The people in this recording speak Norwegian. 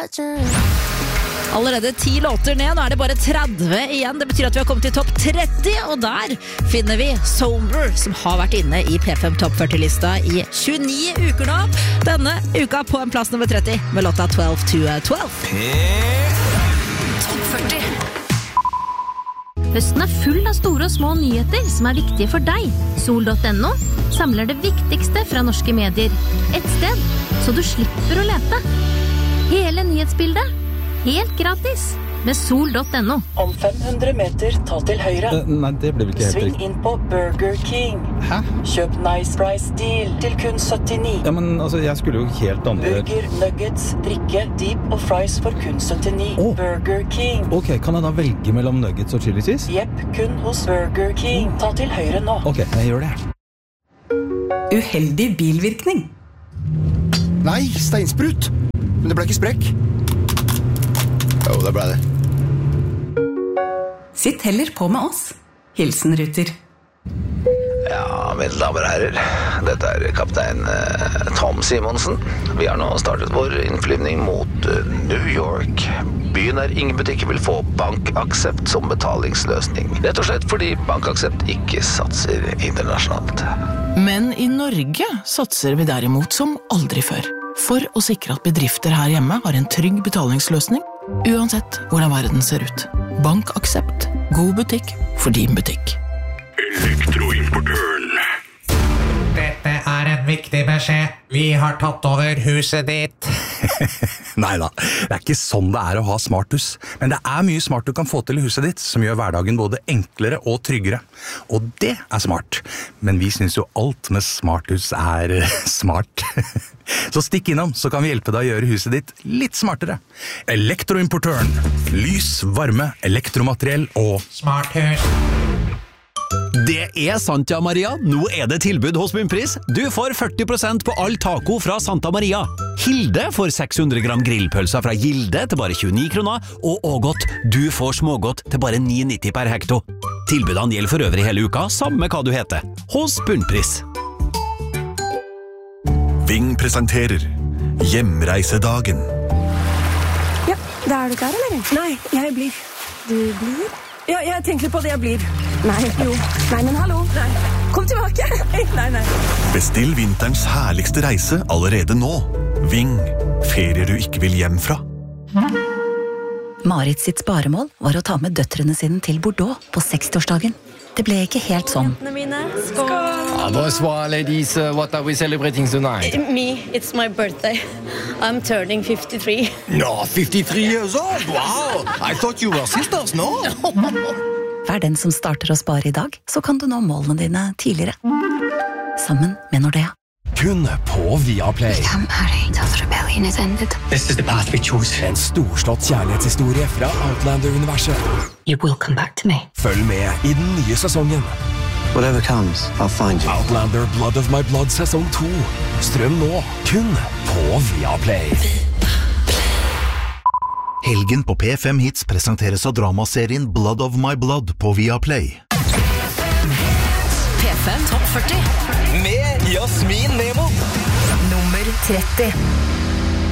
Allerede 10 låter ned, nå det bare 30 igjen. Det betyr at vi har kommet til topp 30, og der finner vi Sober, som har vært inne i P5 Topp 40-lista i 29 uker nå. Denne uka på en plass nummer 30 med låta 12 to 12. Topp 40. Høsten full av store og små nyheter som viktige for deg. Sol.no samler det viktigste fra norske medier. Et sted, så du slipper å lete. Hele nyhetsbildet, helt gratis, med Sol.no. Om 500 meter, ta til høyre. Nei, det ble vel ikke helt Sving riktig. inn på Burger King. Hæ? Kjøp Nice Price Deal til kun 79. Ja, men altså, jeg skulle jo helt andre... Burger, nuggets, drikke, deep og fries for kun 79. Åh. Burger King. Ok, kan jeg da velge mellom nuggets og chili cheese? Jepp, kun hos Burger King. Ta til høyre nå. Ok, jeg gjør det. Uheldig bilvirkning. Nei, steinsprut. Men det ble ikke sprekk. Jo, det ble det. Sitt heller på med oss. Hilsen Ruter. Ja, mine damer og herrer, dette kaptein Tom Simonsen. Vi har nå startet vår innflyvning mot New York. Byen ingen butikker vil få BankAxept som betalingsløsning. Rett og slett fordi BankAxept ikke satser internasjonalt. Men i Norge satser vi derimot som aldri før. For å sikre at bedrifter her hjemme har en trygg betalingsløsning, uansett hvordan verden ser ut. BankAxept. God butikk for din butikk. Elektroimportøren. Dette en viktig beskjed. Vi har tatt over huset ditt. Neida, det ikke sånn det å ha smarthus. Men det mye smart du kan få til i huset ditt, som gjør hverdagen både enklere og tryggere. Og det smart. Men vi synes jo alt med smarthus smart. Så stikk innom, så kan vi hjelpe deg å gjøre huset ditt litt smartere. Elektroimportøren. Lys, varme, elektromateriell og Smarthus. Det sant, ja, Maria. Nå det tilbud hos Bunnpris. Du får 40% på all taco fra Santa Maria. Hilde får 600 gram grillpølser fra Gilde til bare 29 kroner, og Ågot, du får smågodt til bare 9,90 per hekto. Tilbudene gjelder for øvrig hele uka, samme hva du heter. Hos Bunnpris. Ving presenterer Hjemreisedagen. Ja, da du klar, eller? Nei, jeg blir. Du blir? Ja, jeg tenker på det jeg blir. Nei, jo. Nei, men hallo. Nei. Kom tilbake. Nei. Bestill vinterens herligste reise allerede nå. Ving. Ferier du ikke vil hjem fra. Marit sitt sparemål var å ta med døtrene sine til Bordeaux på 60-årsdagen. Det ble ikke helt sånn. Bonsoir, ladies. What are we celebrating tonight? Me, it's my birthday. I'm turning 53. No, 53 years old? Wow! I thought you were sisters, no? Vær den som starter å spare i dag, så kan du nå målene dine tidligere. Sammen med Nordea. Kun på Viaplay. This is the path we choose. En storslått kjærlighetshistorie fra Outlander-universet. You will come back to me. Følg med i den nye sesongen. Whatever comes, I'll find you. Outlander Blood of My Blood sesong 2. Strøm nå, kun på Viaplay. Helgen på P5 Hits presenteres av dramaserien Blood of My Blood på Viaplay. P5 Topp 40 med Jasmin Nemo. Nummer 30.